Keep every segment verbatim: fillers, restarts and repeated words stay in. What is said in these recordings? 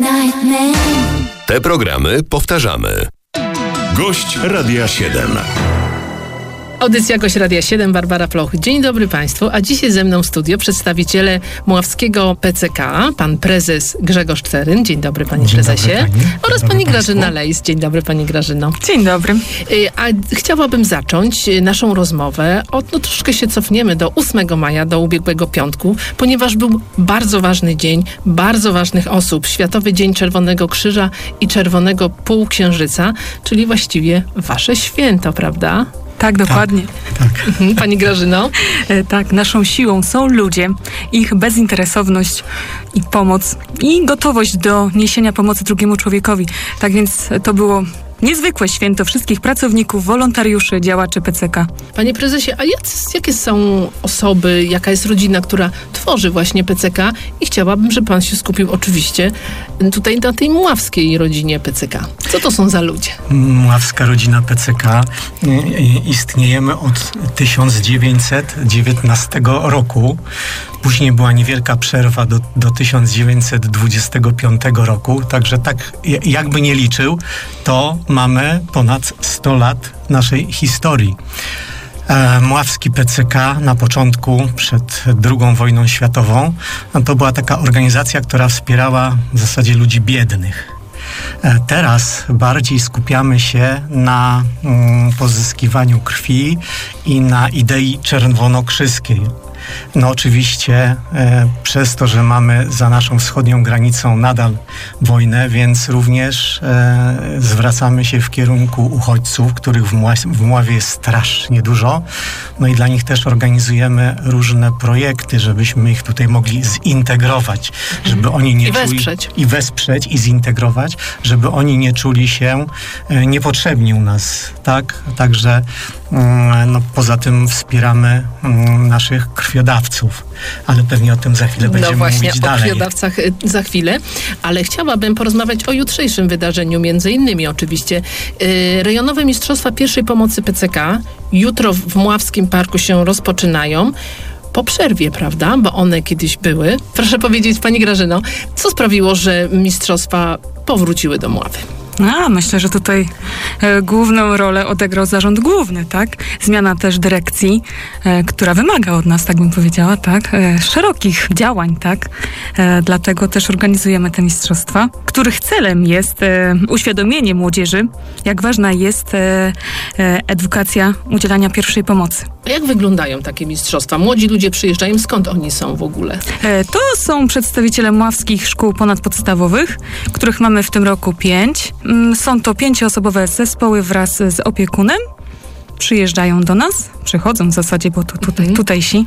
Nightman. Te programy powtarzamy. Gość Radia siedem. Audycja Gość Radia siedem, Barbara Floch. Dzień dobry Państwu, a dzisiaj ze mną w studio przedstawiciele Mławskiego P C K, pan prezes Grzegorz Czeryn. Dzień dobry Panie Dzień Prezesie. dobry, pani. Oraz Dzień pani dobry Grażyna państwu. Lejs. Dzień dobry Pani Grażyno. Dzień dobry. A chciałabym zacząć naszą rozmowę od, no troszkę się cofniemy do ósmego maja, do ubiegłego piątku, ponieważ był bardzo ważny dzień, bardzo ważnych osób. Światowy Dzień Czerwonego Krzyża i Czerwonego Półksiężyca, czyli właściwie wasze święto, prawda? Tak, dokładnie. Tak. Mhm, Pani Grażyno? E, tak, naszą siłą są ludzie, ich bezinteresowność i pomoc i gotowość do niesienia pomocy drugiemu człowiekowi. Tak więc to było niezwykłe święto wszystkich pracowników, wolontariuszy, działaczy P C K. Panie prezesie, a jacy, jakie są osoby, jaka jest rodzina, która tworzy właśnie P C K? I chciałabym, żeby pan się skupił oczywiście tutaj na tej mławskiej rodzinie P C K. Co to są za ludzie? Mławska rodzina P C K. Istniejemy od tysiąc dziewięćset dziewiętnastego roku. Później była niewielka przerwa do, do tysiąc dziewięćset dwudziestego piątego roku. Także tak jakby nie liczył, to mamy ponad sto lat naszej historii. E, Mławski P C K na początku, przed drugą wojną światową, no to była taka organizacja, która wspierała w zasadzie ludzi biednych. E, teraz bardziej skupiamy się na mm, pozyskiwaniu krwi i na idei czerwonokrzyskiej. No oczywiście e, przez to, że mamy za naszą wschodnią granicą nadal wojnę, więc również e, zwracamy się w kierunku uchodźców, których w, Mła- w Mławie jest strasznie dużo. No i dla nich też organizujemy różne projekty, żebyśmy ich tutaj mogli zintegrować, żeby oni nie I czuli... wesprzeć. I wesprzeć, i zintegrować, żeby oni nie czuli się e, niepotrzebni u nas, tak? Także mm, no, poza tym wspieramy mm, naszych krwiodawców, ale pewnie o tym za chwilę będziemy no właśnie, mówić o dalej. krwiodawcach y, za chwilę, ale chciałabym porozmawiać o jutrzejszym wydarzeniu, między innymi oczywiście. Y, rejonowe Mistrzostwa Pierwszej Pomocy P C K jutro w Mławskim Parku się rozpoczynają. Po przerwie, prawda? Bo one kiedyś były. Proszę powiedzieć, Pani Grażyno, co sprawiło, że mistrzostwa powróciły do Mławy? A, myślę, że tutaj e, główną rolę odegrał zarząd główny, tak? Zmiana też dyrekcji, e, która wymaga od nas, tak bym powiedziała, tak? E, szerokich działań, tak? E, dlatego też organizujemy te mistrzostwa, których celem jest e, uświadomienie młodzieży, jak ważna jest e, e, edukacja udzielania pierwszej pomocy. A jak wyglądają takie mistrzostwa? Młodzi ludzie przyjeżdżają, skąd oni są w ogóle? E, to są przedstawiciele mławskich szkół ponadpodstawowych, których mamy w tym roku pięć. Mm, Są to pięcioosobowe zespoły wraz z opiekunem. Przyjeżdżają do nas, przychodzą w zasadzie, bo to tutaj, Mhm. tutejsi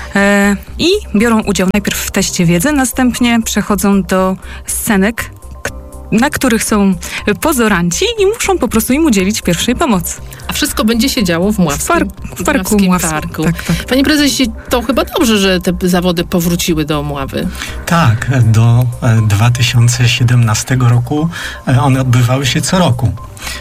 e, i biorą udział najpierw w teście wiedzy, następnie przechodzą do scenek, k- na których są pozoranci i muszą po prostu im udzielić pierwszej pomocy. A wszystko będzie się działo w Mławskim, W par- w parku Mławskim Mławskim. parku. Tak, tak. Panie prezesie, to chyba dobrze, że te zawody powróciły do Mławy. Tak, do e, dwa tysiące siedemnastego roku e, one odbywały się co roku.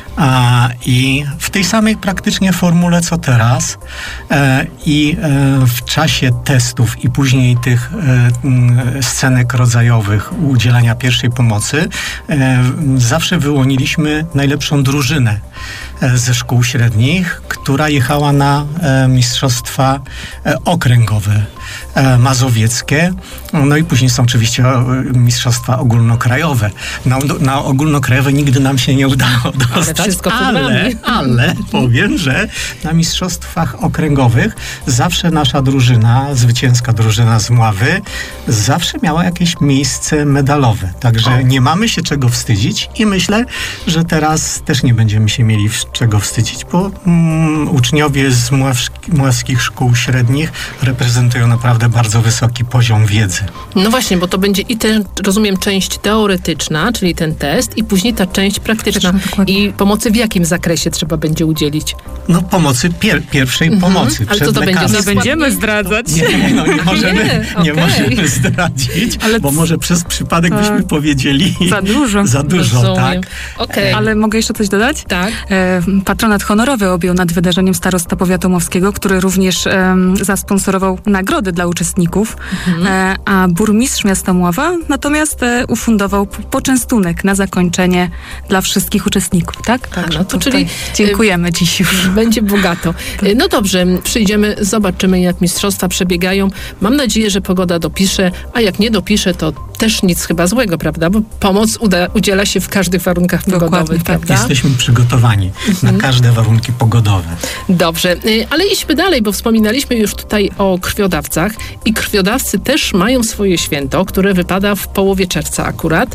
A, I w tej samej praktycznie formule co teraz e, i e, w czasie testów i później tych e, m, scenek rodzajowych udzielania pierwszej pomocy e, zawsze wyłoniliśmy najlepszą drużynę e, ze szkół średnich, która jechała na e, mistrzostwa e, okręgowe e, mazowieckie. No i później są oczywiście e, mistrzostwa ogólnokrajowe. Na, na ogólnokrajowe nigdy nam się nie udało dostać, wszystko przed ale, nami. ale powiem, że na mistrzostwach okręgowych zawsze nasza drużyna, zwycięska drużyna z Mławy, zawsze miała jakieś miejsce medalowe. Także O. nie mamy się czego wstydzić i myślę, że teraz też nie będziemy się mieli w czego wstydzić, bo mm, uczniowie z mławski, mławskich szkół średnich reprezentują naprawdę bardzo wysoki poziom wiedzy. No właśnie, bo to będzie i ten, rozumiem, część teoretyczna, czyli ten test, i później ta część praktyczna. Dokładnie. I pomocy w jakim zakresie trzeba będzie udzielić? No pomocy pier, pierwszej Mhm. pomocy Ale przed co to będzie? lekarzem. Nie Zasład- będziemy zdradzać. Nie, no nie możemy, nie, nie okej. możemy zdradzić, Ale bo c- może przez przypadek tak. byśmy powiedzieli Za dużo. za dużo, Rozumiem. tak. Okej. Ale mogę jeszcze coś dodać? Tak. E, patronat honorowy objął nad wydarzeniem starosta powiatu mławskiego, który również e, zasponsorował nagrody nagrody dla uczestników, mhm. e, a burmistrz miasta Mława natomiast e, ufundował poczęstunek na zakończenie dla wszystkich uczestników, tak? Tak, no to czyli dziękujemy dziś już. Będzie bogato. No dobrze, przyjdziemy, zobaczymy, jak mistrzostwa przebiegają. Mam nadzieję, że pogoda dopisze, a jak nie dopisze, to też nic chyba złego, prawda? Bo pomoc uda, udziela się w każdych warunkach pogodowych, tak, prawda? Jesteśmy przygotowani mhm. na każde warunki pogodowe. Dobrze, ale idźmy dalej, bo wspominaliśmy już tutaj o krwiodawcach i krwiodawcy też mają swoje święto, które wypada w połowie czerwca akurat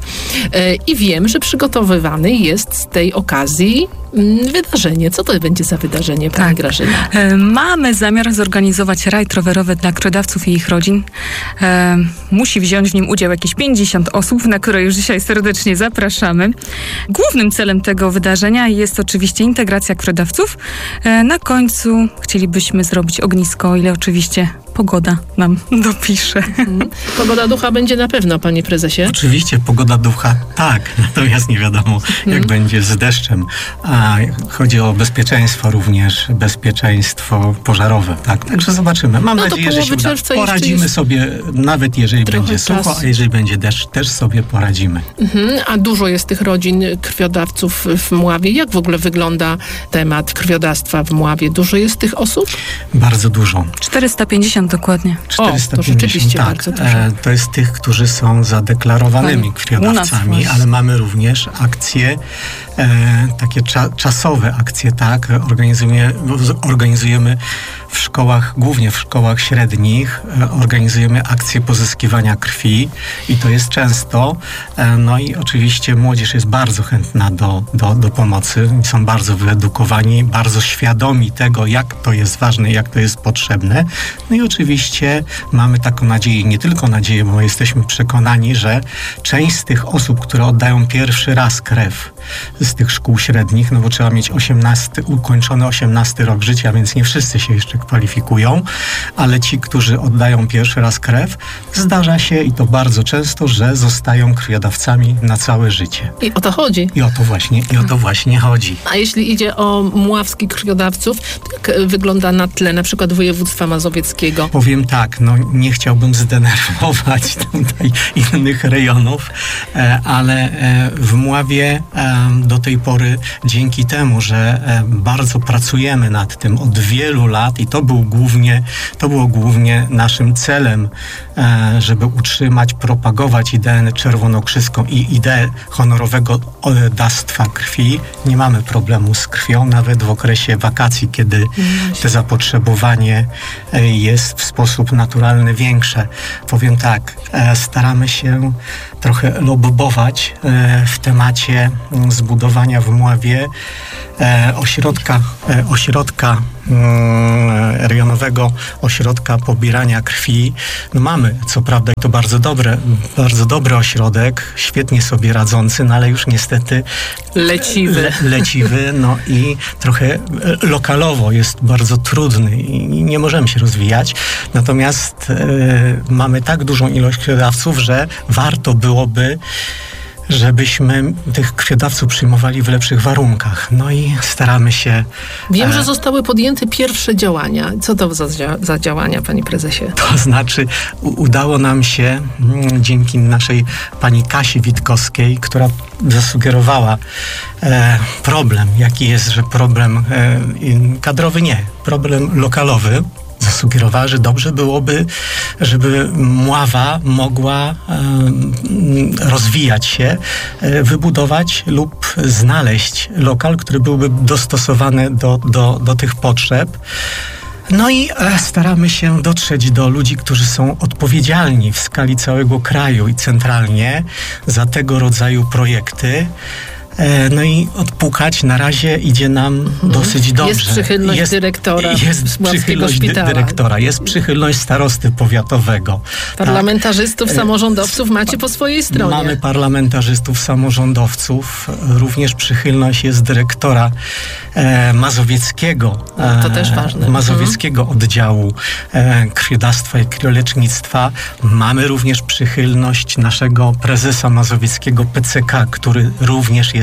i wiem, że przygotowywany jest z tej okazji wydarzenie. Co to będzie za wydarzenie, pani tak. Grażyna? E, mamy zamiar zorganizować rajd rowerowy dla krwiodawców i ich rodzin. E, musi wziąć w nim udział jakieś pięćdziesiąt osób, na które już dzisiaj serdecznie zapraszamy. Głównym celem tego wydarzenia jest oczywiście integracja krwiodawców. E, na końcu chcielibyśmy zrobić ognisko, o ile oczywiście pogoda nam dopisze. Hmm. Pogoda ducha będzie na pewno, panie prezesie? Oczywiście, pogoda ducha tak, natomiast nie wiadomo, jak hmm. będzie z deszczem. A chodzi o bezpieczeństwo również, bezpieczeństwo pożarowe, tak? Także zobaczymy. Mam no nadzieję, że się uda. Poradzimy sobie, nawet jeżeli będzie sucho, czasu. A jeżeli będzie deszcz, też sobie poradzimy. Mhm. A dużo jest tych rodzin krwiodawców w Mławie. Jak w ogóle wygląda temat krwiodawstwa w Mławie? Dużo jest tych osób? Bardzo dużo. czterysta pięćdziesiąt dokładnie. czterysta pięćdziesiąt, o, to rzeczywiście tak. bardzo dużo. E, to jest tych, którzy są zadeklarowanymi Pani, krwiodawcami, ale mamy również akcje, e, takie cza, czasowe akcje, tak. Organizujemy, organizujemy w szkołach, głównie w szkołach średnich, e, organizujemy akcje pozyskiwania krwi i to jest często. E, no i oczywiście młodzież jest bardzo chętna do, do, do pomocy. Są bardzo wyedukowani, bardzo świadomi tego, jak to jest ważne, jak to jest potrzebne. No i oczywiście mamy taką nadzieję, nie tylko nadzieję, bo jesteśmy przekonani, że część z tych osób, które oddają pierwszy raz krew z tych szkół średnich, no bo trzeba mieć osiemnasty, ukończony osiemnasty rok życia, więc nie wszyscy się jeszcze kwalifikują, ale ci, którzy oddają pierwszy raz krew, zdarza się i to bardzo często, że zostają krwiodawcami na całe życie. I o to chodzi. I o to właśnie, i o to właśnie chodzi. A jeśli idzie o mławskich krwiodawców, to jak wygląda na tle na przykład województwa mazowieckiego? Powiem tak, no nie chciałbym zdenerwować tutaj innych rejonów, ale w Mławie do tej pory dzięki temu, że bardzo pracujemy nad tym od wielu lat i to był głównie, to było głównie naszym celem, żeby utrzymać, propagować ideę czerwonokrzyską i ideę honorowego dawstwa krwi. Nie mamy problemu z krwią, nawet w okresie wakacji, kiedy to zapotrzebowanie jest w sposób naturalny większe. Powiem tak, staramy się trochę lobbować w temacie zbudowania w Mławie ośrodka, ośrodka rejonowego ośrodka pobierania krwi. No mamy, co prawda, i to bardzo dobre, bardzo dobry ośrodek, świetnie sobie radzący, no ale już niestety leciwy. Le, leciwy, no i trochę lokalowo jest bardzo trudny i nie możemy się rozwijać. Natomiast e, mamy tak dużą ilość krwiodawców, że warto byłoby, żebyśmy tych krwiodawców przyjmowali w lepszych warunkach. No i staramy się... Wiem, e... że zostały podjęte pierwsze działania. Co to za, za działania, panie prezesie? To znaczy u, udało nam się m, dzięki naszej pani Kasi Witkowskiej, która zasugerowała e, problem, jaki jest, że problem e, kadrowy nie, problem lokalowy. Zasugerowała, że dobrze byłoby, żeby Mława mogła e, rozwijać się, e, wybudować lub znaleźć lokal, który byłby dostosowany do, do, do tych potrzeb. No i e, staramy się dotrzeć do ludzi, którzy są odpowiedzialni w skali całego kraju i centralnie za tego rodzaju projekty. No i odpukać na razie idzie nam mhm. dosyć dobrze. Jest przychylność jest, dyrektora jest przychylność szpitala. dyrektora, jest przychylność starosty powiatowego. Parlamentarzystów, tak. samorządowców macie po swojej stronie. Mamy parlamentarzystów, samorządowców. Również przychylność jest dyrektora e, mazowieckiego. No, to też ważne. E, mazowieckiego mhm. oddziału e, krwiodawstwa i kriolecznictwa. Mamy również przychylność naszego prezesa mazowieckiego P C K, który również jest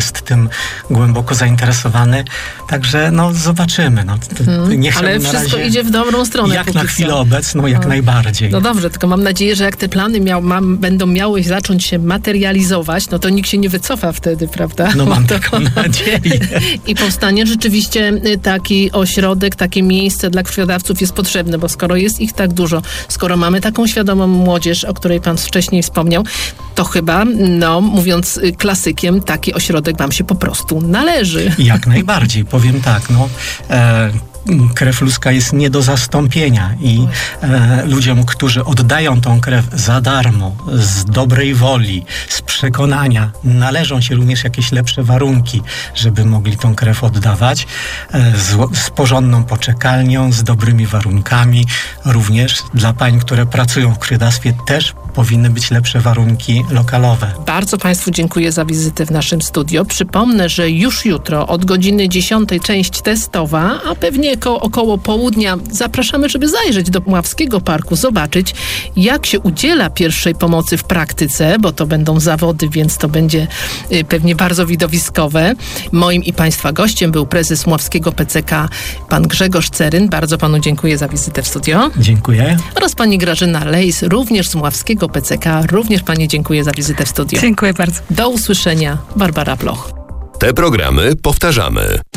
jest tym głęboko zainteresowany. Także no zobaczymy. No, hmm, nie ale na wszystko razie, idzie w dobrą stronę. Jak na chwilę obecną, jak no. najbardziej. No dobrze, tylko mam nadzieję, że jak te plany miał, mam, będą miały zacząć się materializować, no to nikt się nie wycofa wtedy, prawda? No mam to... taką nadzieję. I powstanie rzeczywiście taki ośrodek, takie miejsce dla krwiodawców jest potrzebne, bo skoro jest ich tak dużo, skoro mamy taką świadomą młodzież, o której pan wcześniej wspomniał, to chyba, no mówiąc klasykiem, taki ośrodek wam się po prostu należy. Jak najbardziej, powiem tak, no e, krew ludzka jest nie do zastąpienia i e, ludziom, którzy oddają tą krew za darmo, z dobrej woli, z przekonania, należą się również jakieś lepsze warunki, żeby mogli tą krew oddawać, e, z, z porządną poczekalnią, z dobrymi warunkami. Również dla pań, które pracują w krwiodawstwie, też powinny być lepsze warunki lokalowe. Bardzo państwu dziękuję za wizytę w naszym studio. Przypomnę, że już jutro od godziny dziesiątej część testowa, a pewnie ko- około południa zapraszamy, żeby zajrzeć do Mławskiego Parku, zobaczyć, jak się udziela pierwszej pomocy w praktyce, bo to będą zawody, więc to będzie y, pewnie bardzo widowiskowe. Moim i państwa gościem był prezes Mławskiego P C K, pan Grzegorz Ceryn. Bardzo panu dziękuję za wizytę w studio. Dziękuję. Oraz pani Grażyna Lejs, również z Mławskiego P C K. Również pani dziękuję za wizytę w studiu. Dziękuję bardzo. Do usłyszenia. Barbara Bloch. Te programy powtarzamy.